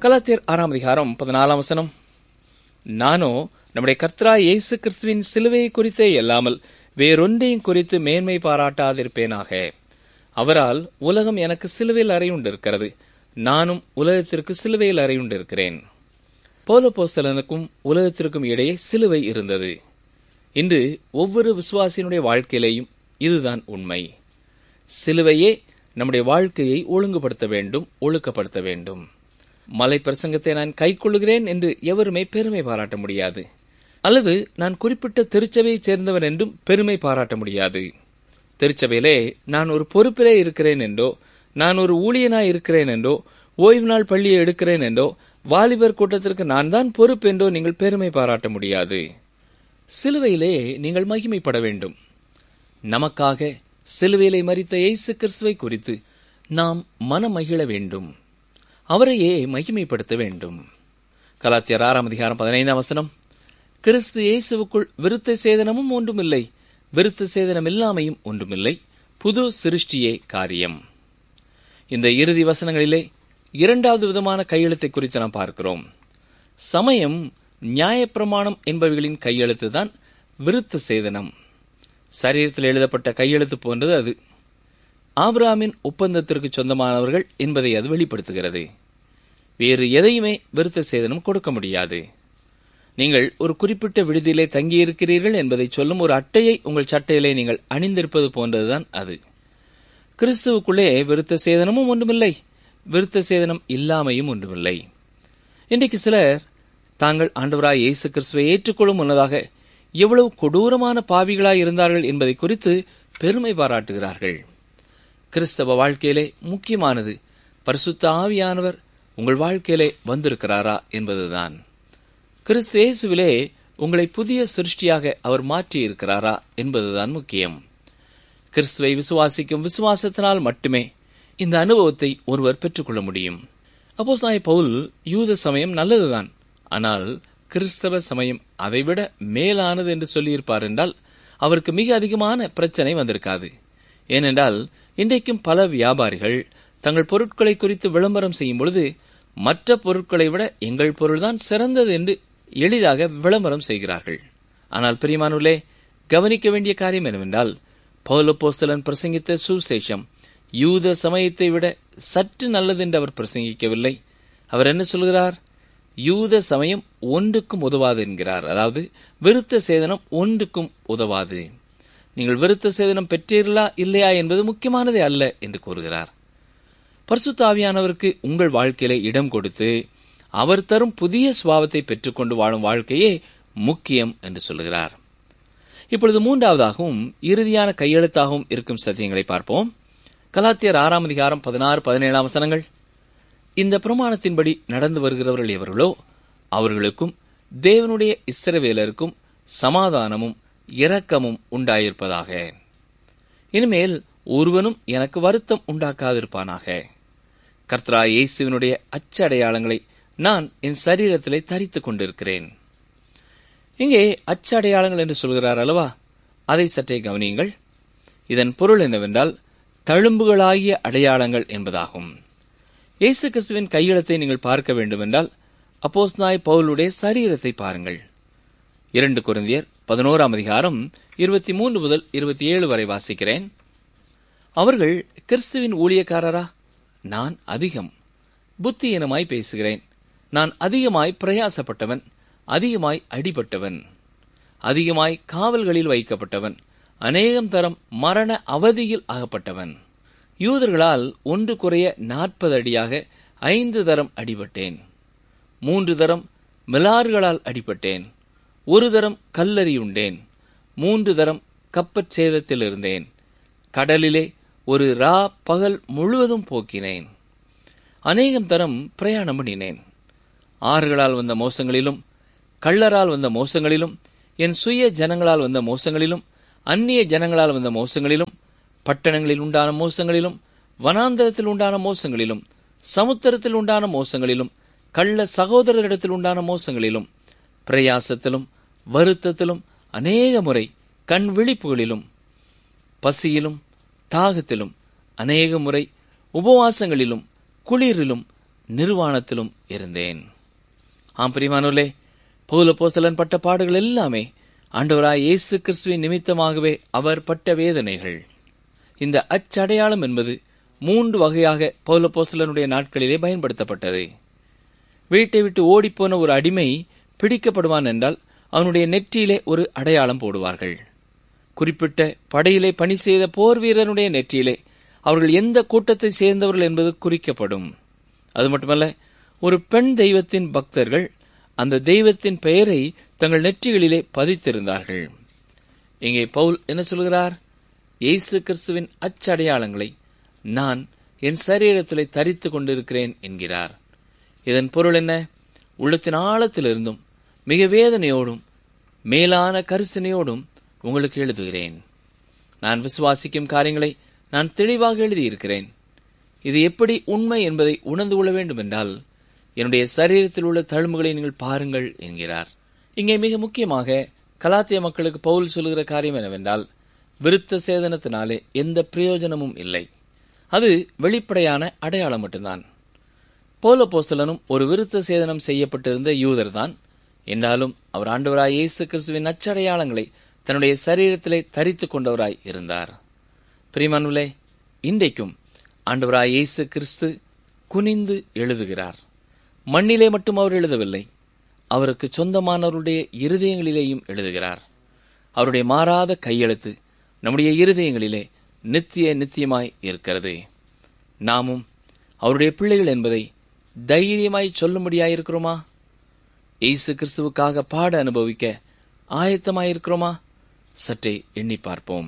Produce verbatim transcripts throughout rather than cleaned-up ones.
கலாத்தியர் ஆறாம் அதிகாரம் பதினாலாம் வசனம், நானோ நம்முடைய கர்த்தராகிய இயேசு கிறிஸ்துவின் சிலுவையை குறித்தே அல்லாமல் வேறொன்றையும் குறித்து மேன்மை பாராட்டாதிருப்பேனாக. அவரால் உலகம் எனக்கு சிலுவையில் அறையுண்டிருக்கிறது, நானும் உலகத்திற்கு சிலுவையில் அறையுண்டிருக்கிறேன். பவுலப்போஸ்தலனுக்கும் உலகத்திற்கும் இடையே சிலுவை இருந்தது. இன்று ஒவ்வொரு விசுவாசியினுடைய வாழ்க்கையிலேயும் இதுதான் உண்மை. சிலுவையே நம்முடைய வாழ்க்கையை ஒழுங்குபடுத்த வேண்டும், ஒழுக்கப்படுத்த வேண்டும். மலை பிரசங்கத்தை நான் கைக்கொள்ளுகிறேன் என்று எவருமே பெருமை பாராட்ட முடியாது, அல்லது நான் குறிப்பிட்ட திருச்சபையைச் சேர்ந்தவன் என்றும் பெருமை பாராட்ட முடியாது. திருச்சபையிலே நான் ஒரு பொறுப்பிலே இருக்கிறேன் என்றோ, நான் ஒரு ஊழியனாய் இருக்கிறேன் என்றோ, ஓய்வு நாள் பள்ளியை எடுக்கிறேன் என்றோ, வாலிபர் கூட்டத்திற்கு நான் தான் பொறுப்பு என்றோ நீங்கள் பெருமை பாராட்ட முடியாது. சிலுவையிலே நீங்கள் மகிமைப்பட வேண்டும். நமக்காக சிலுவையிலே மரித்த இயேசு கிறிஸ்துவை குறித்து நாம் மனமகிழ வேண்டும், அவரையே மகிமைப்படுத்த வேண்டும். கலாத்தியர் ஆறாம் அதிகாரம் பதினைந்தாம் வசனம், கிறிஸ்து இயேசுவுக்குள் விருத்த சேதனமும் ஒன்றுமில்லை, விருத்த சேதனம் இல்லாமையும் ஒன்றுமில்லை, புது சிருஷ்டியே காரியம். இந்த இறுதி வசனங்களிலே இரண்டாவது விதமான கையெழுத்தை குறித்து நாம் பார்க்கிறோம். சமயம், நியாயப்பிரமாணம் என்பவைகளின் கையெழுத்து தான் விருத்த சேதனம். சரீரத்தில் எழுதப்பட்ட கையெழுத்து போன்றது அது. ஆபிரகாமின் ஒப்பந்தத்திற்கு சொந்தமானவர்கள் என்பதை அது வெளிப்படுத்துகிறது. வேறு எதையுமே விருத்த சேதனம் கொடுக்க முடியாது. நீங்கள் ஒரு குறிப்பிட்ட விடுதியிலே தங்கியிருக்கிறீர்கள் என்பதை சொல்லும் ஒரு அட்டையை உங்கள் சட்டையிலே நீங்கள் அணிந்திருப்பது போன்றதுதான் அது. கிறிஸ்துவுக்குள்ளே விருத்த சேதனமும் ஒன்றுமில்லை, விருத்த சேதனம் இல்லாமையும் ஒன்றுமில்லை. இன்றைக்கு சிலர் தாங்கள் ஆண்டவராய் இயேசு கிறிஸ்துவை ஏற்றுக்கொள்ளும் முன்னதாக எவ்வளவு கொடூரமான பாவிகளாய் இருந்தார்கள் என்பதை குறித்து பெருமை பாராட்டுகிறார்கள். கிறிஸ்தவ வாழ்க்கையிலே முக்கியமானது பரிசுத்த ஆவியானவர் உங்கள் வாழ்க்கையிலே வந்திருக்கிறாரா என்பதுதான். கிறிஸ்து இயேசுவிலே உங்களை புதிய சிருஷ்டியாக அவர் மாற்றியிருக்கிறாரா என்பதுதான் முக்கியம். கிறிஸ்துவை விசுவாசிக்கும் விசுவாசத்தினால் மட்டுமே இந்த அனுபவத்தை ஒருவர் பெற்றுக்கொள்ள முடியும். அப்போஸ்தலனாகிய பவுல் யூத சமயம் நல்லதுதான், ஆனால் கிறிஸ்தவ சமயம் அதைவிட மேலானது என்று சொல்லியிருப்பார் என்றால் அவருக்கு மிக அதிகமான பிரச்சனை வந்திருக்காது. ஏனென்றால் இன்றைக்கும் பல வியாபாரிகள் தங்கள் பொருட்களை குறித்து விளம்பரம் செய்யும் பொழுது மற்ற பொருட்களை விட எங்கள் பொருள்தான் சிறந்தது என்று எளிதாக விளம்பரம் செய்கிறார்கள். ஆனால் பிரியமானவர்களே, கவனிக்க வேண்டிய காரியம் என்னவென்றால், பவுல் அப்போஸ்தலன் பிரசங்கித்த சுவிசேஷம் யூத சமயத்தை விட சற்று நல்லது என்று அவர் பிரசங்கிக்கவில்லை. அவர் என்ன சொல்கிறார்? யூத சமயம் ஒன்றுக்கும் உதவாது என்கிறார். அதாவது விருத்த சேதனம் ஒன்றுக்கும் உதவாது. நீங்கள் விருத்த சேதனம் பெற்றீர்களா இல்லையா என்பது முக்கியமானதே அல்ல என்று கூறுகிறார். பரிசுத்த ஆவியானவருக்கு உங்கள் வாழ்க்கையிலே இடம் கொடுத்து அவர் தரும் புதிய சுபாவத்தை பெற்றுக்கொண்டு வாழும் வாழ்க்கையே முக்கியம் என்று சொல்லுகிறார். இப்பொழுது மூன்றாவதாகவும் இறுதியான கையெழுத்தாகவும் இருக்கும் சத்தியங்களை பார்ப்போம். கலாத்தியர் ஆறாம் அதிகாரம் பதினாறு பதினேழாம் வசனங்கள், இந்த பிரமாணத்தின்படி நடந்து வருகிறவர்கள் எவர்களோ அவர்களுக்கும் தேவனுடைய இஸ்ரவேலருக்கும் சமாதானமும் இரக்கமும் உண்டாயிருப்பதாக. இனிமேல் ஒருவனும் எனக்கு வருத்தம் உண்டாக்காதிருப்பானாக. கர்த்தராகிய இயேசுவினுடைய அச்சடையாளங்களை நான் என் சரீரத்திலே தரித்துக் கொண்டிருக்கிறேன். இங்கே அச்சடையாளங்கள் என்று சொல்கிறார் அல்லவா? அதை சற்றே கவனியுங்கள். இதன் பொருள் என்னவென்றால் தழும்புகளாகிய அடையாளங்கள் என்பதாகும். இயேசு கிறிஸ்துவின் கையெழுத்தை நீங்கள் பார்க்க வேண்டுமென்றால் அப்போஸ்தலனாகிய பவுலுடைய சரீரத்தை பாருங்கள். இரண்டு கொரிந்தியர் பதினோராம் அதிகாரம் இருபத்தி மூன்று முதல் இருபத்தி ஏழு வரை வாசிக்கிறேன். அவர்கள் கிறிஸ்துவின் ஊழியக்காரரா? நான் அதிகம் புத்தியீனமாய் பேசுகிறேன். நான் அதிகமாய் பிரயாசப்பட்டவன், அதிகமாய் அடிபட்டவன், அதிகமாய் காவல்களில் வைக்கப்பட்டவன், அநேகம் தரம் மரண அவதியில் அகப்பட்டவன். யூதர்களால் ஒன்று குறைய நாற்பது அடியாக ஐந்து தரம் அடிபட்டேன். மூன்று தரம் மிலாறுகளால் அடிபட்டேன். ஒரு தரம் கல்லறியுண்டேன். மூன்று தரம் கப்பற் சேதத்தில் இருந்தேன். கடலிலே ஒரு ரா பகல் முழுவதும் போக்கினேன். அநேகம் தரம் பிரயாணம் பண்ணினேன். ஆறுகளால் வந்த மோசங்களிலும், கள்ளரால் வந்த மோசங்களிலும், என் சுய ஜனங்களால் வந்த மோசங்களிலும், அந்நிய ஜனங்களால் வந்த மோசங்களிலும், பட்டணங்களில் உண்டான மோசங்களிலும், வனாந்தரத்தில் உண்டான மோசங்களிலும், சமுத்திரத்தில் உண்டான மோசங்களிலும், கள்ள சகோதரரிடத்தில் உண்டான மோசங்களிலும், பிரயாசத்திலும் வருத்தத்திலும், அநேக முறை கண் விழிப்புகளிலும், பசியிலும் தாகத்திலும், அநேக முறை உபவாசங்களிலும், குளிரிலும், நிர்வாணத்திலும் இருந்தேன். ஆம் பிரியமானவர்களே, பவுல் அப்போஸ்தலன் பட்ட பாடுகள் எல்லாமே ஆண்டவராய் இயேசு கிறிஸ்துவின் நிமித்தமாகவே அவர் பட்ட வேதனைகள். இந்த அச்சடையாளம் என்பது மூன்று வகையாக பவுல் அப்போஸ்தலனுடைய நாட்களிலே பயன்படுத்தப்பட்டது. வீட்டை விட்டு ஓடிப்போன ஒரு அடிமை பிடிக்கப்படுவான் என்றால் அவனுடைய நெற்றியிலே ஒரு அடையாளம் போடுவார்கள். குறிப்பிட்ட படையிலே பணி செய்த போர் வீரனுடைய நெற்றியிலே அவர்கள் எந்த கூட்டத்தை சேர்ந்தவர்கள் என்பது குறிக்கப்படும். அது மட்டுமல்ல, ஒரு பெண் தெய்வத்தின் பக்தர்கள் அந்த தெய்வத்தின் பெயரை தங்கள் நெற்றிகளிலே பதித்திருந்தார்கள். இங்கே பவுல் என்ன சொல்கிறார்? இயேசு கிறிஸ்துவின் அச்சடையாளங்களை நான் என் சரீரத்திலே தரித்து கொண்டிருக்கிறேன் என்கிறார். இதன் பொருள் என்ன? உள்ளத்தின் ஆழத்திலிருந்தும் மிக வேதனையோடும் மேலான கரிசனையோடும் உங்களுக்கு எழுதுகிறேன். நான் விசுவாசிக்கும் காரியங்களை நான் தெளிவாக எழுதியிருக்கிறேன். இது எப்படி உண்மை என்பதை உணர்ந்து கொள்ள வேண்டும் என்றால் என்னுடைய சரீரத்தில் உள்ள தழும்புகளை நீங்கள் பாருங்கள் என்கிறார். இங்கே மிக முக்கியமாக கலாத்திய மக்களுக்கு பவுல் சொல்லுகிற காரியம் என்னவென்றால், விருத்த சேதனத்தினாலே எந்த பிரயோஜனமும் இல்லை. அது வெளிப்படையான அடையாளம் மட்டும்தான். பவுல் அப்போஸ்தலனும் ஒரு விருத்த சேதனம் செய்யப்பட்டிருந்த யூதர்தான். என்றாலும் அவர் ஆண்டவராய் இயேசு கிறிஸ்துவின் அச்சடையாளங்களை தன்னுடைய சரீரத்திலே தரித்து கொண்டவராய் இருந்தார். பிரியமானவர்களே, இன்றைக்கும் ஆண்டவராய் இயேசு கிறிஸ்து குனிந்து எழுதுகிறார். மண்ணிலே மட்டும் அவர் எழுதவில்லை, அவருக்கு சொந்தமானவருடைய இருதயங்களிலேயும் எழுதுகிறார். அவருடைய மாறாத கையெழுத்து நம்முடைய இருதயங்களிலே நித்திய நித்தியமாய் இருக்கிறது. நாமும் அவருடைய பிள்ளைகள் என்பதை தைரியமாய் சொல்லும்படியாயிருக்கிறோமா? இயேசு கிறிஸ்துவுக்காக பாட அனுபவிக்க ஆயத்தமாயிருக்கிறோமா? சற்றே எண்ணி பார்ப்போம்.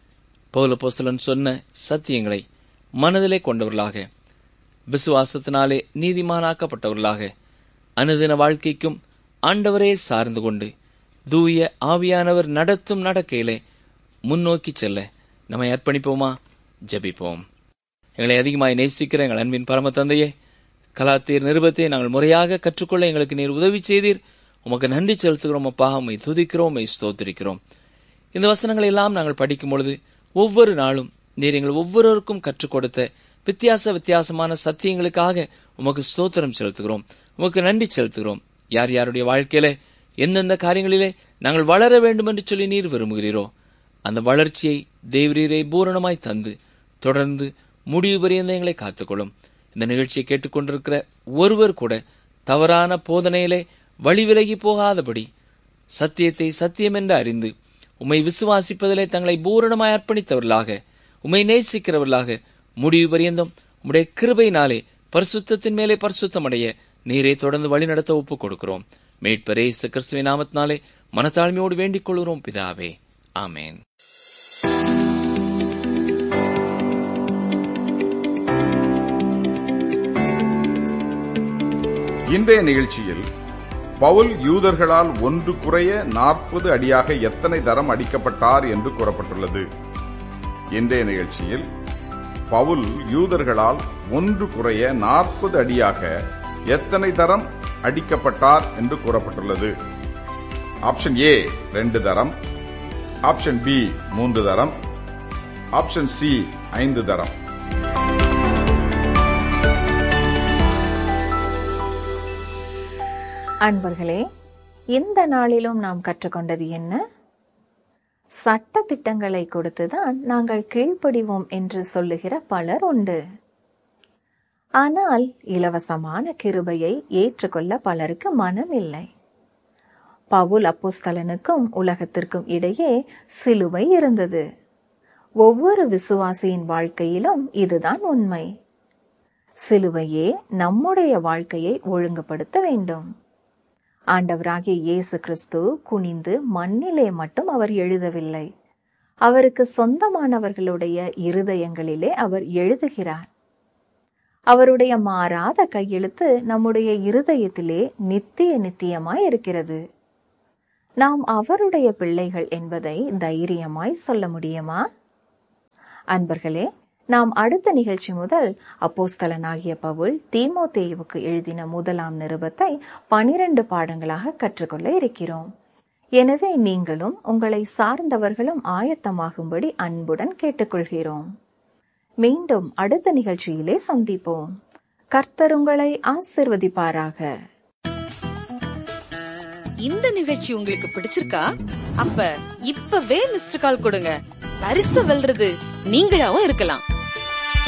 பவுல் அப்போஸ்தலன் சொன்ன சத்தியங்களை மனதிலே கொண்டவர்களாக, விசுவாசத்தினாலே நீதிமானாக்கப்பட்டவர்களாக, அனுதின வாழ்க்கைக்கும் ஆண்டவரே சார்ந்து கொண்டு தூய ஆவியானவர் நடத்தும் நடக்கையிலே முன்னோக்கி செல்ல நம்மை அர்ப்பணிப்போமா? ஜெபிப்போம். எங்களை அதிகமாய் நேசிக்கிற எங்கள் அன்பின் பரம தந்தையே, கலாத்தியர் நிருபத்தை நாங்கள் முறையாக கற்றுக்கொள்ள எங்களுக்கு நீர் உதவி செய்தீர். உமக்கு நன்றி செலுத்துகிறோம் அப்பா. உம்மை துதிக்கிறோம், உம்மை ஸ்தோத்திரிக்கிறோம். இந்த வசனங்களை எல்லாம் நாங்கள் படிக்கும் பொழுது ஒவ்வொரு நாளும் நீர் எங்கள் ஒவ்வொருவருக்கும் கற்றுக் கொடுத்த வித்தியாச வித்தியாசமான சத்தியங்களுக்காக உமக்கு ஸ்தோத்திரம் செலுத்துகிறோம், உமக்கு நன்றி செலுத்துகிறோம். யார் யாருடைய வாழ்க்கையில எந்தெந்த காரியங்களிலே நாங்கள் வளர வேண்டும் என்று சொல்லி நீர் விரும்புகிறீரோ அந்த வளர்ச்சியை தேவரீரை பூரணமாய் தந்து தொடர்ந்து முடிவு பரியந்த எங்களை காத்துக்கொள்ளும். இந்த நிகழ்ச்சியை கேட்டுக்கொண்டிருக்கிற ஒருவர் கூட தவறான போதனையிலே வழி விலகி போகாதபடி சத்தியத்தை சத்தியம் என்று அறிந்து உம்மை விசுவாசிப்பதிலே தங்களை பூரணமாய் அர்ப்பணித்தவர்களாக, உம்மை நேசிக்கிறவர்களாக முடிவு பரியந்தம் உம்முடைய கிருபையினாலே பரிசுத்தத்தின் மேலே பரிசுத்தம் அடைய நீரே தொடர்ந்து வழிநடத்த ஒப்புக் கொடுக்கிறோம். மீட்பர் இயேசு கிறிஸ்துவின் நாமத்தினாலே மனத்தாழ்மையோடு வேண்டிக் கொள்கிறோம் பிதாவே, ஆமேன். இன்றைய நிகழ்ச்சியில் பவுல் யூதர்களால் ஒன்று குறைய நாற்பது அடியாக எத்தனை தரம் அடிக்கப்பட்டார் என்று கூறப்பட்டுள்ளது. இன்றைய நிகழ்ச்சியில் பவுல் யூதர்களால் ஒன்று குறைய நாற்பது அடியாக எத்தனை தரம் அடிக்கப்பட்டார் என்று கூறப்பட்டுள்ளது. ஆப்ஷன் ஏ ரெண்டு தரம், ஆப்ஷன் பி மூன்று தரம், ஆப்ஷன் சி ஐந்து தரம். அன்பர்களே, இந்த நாளிலும் நாம் கற்றுக்கொண்டது என்ன? சட்ட திட்டங்களை கொடுத்துதான் நாங்கள் கீழ்ப்படிவோம் என்று சொல்லுகிற பலர் உண்டு. ஆனால் இலவசமான கிருபையை ஏற்றுக்கொள்ள பலருக்கு மனம் இல்லை. பவுல் அப்போஸ்தலனுக்கும் உலகத்திற்கும் இடையே சிலுவை இருந்தது. ஒவ்வொரு விசுவாசியின் வாழ்க்கையிலும் இதுதான் உண்மை. சிலுவையே நம்முடைய வாழ்க்கையை ஒழுங்குபடுத்த வேண்டும். ஆண்டவராகிய இயேசு கிறிஸ்து குனிந்து மண்ணிலே மட்டும் அவர் எழுதவில்லை, அவருக்கு சொந்தமானவர்களுடைய இருதயங்களிலே அவர் எழுதுகிறார். அவருடைய மாறாத கையெழுத்து நம்முடைய இருதயத்திலே நித்திய நித்தியமாய் இருக்கிறது. நாம் அவருடைய பிள்ளைகள் என்பதை தைரியமாய் சொல்ல முடியுமா? அன்பர்களே, நாம் அடுத்த நிகழ்ச்சி முதல் அப்போஸ்தலனாகிய பவுல் தீமோத்தேயுவுக்கு எழுதின முதலாம் நிருபத்தை பனிரெண்டு பாடங்களாக கற்றுக்கொள்ள இருக்கிறோம். எனவே நீங்களும் உங்களை சார்ந்தவர்களும் ஆயத்தமாகும்படி அன்புடன் கேட்டுக்கொள்கிறோம். மீண்டும் அடுத்த நிகழ்ச்சியிலே சந்திப்போம். கர்த்தர் உங்களை ஆசீர்வதிப்பாராக. இந்த நிகழ்ச்சி உங்களுக்கு பிடிச்சிருக்கா? அப்ப இப்பவே மிஸ்டர் கால் கொடுங்க. பரிசு வெல்றது நீங்களாவும் இருக்கலாம்.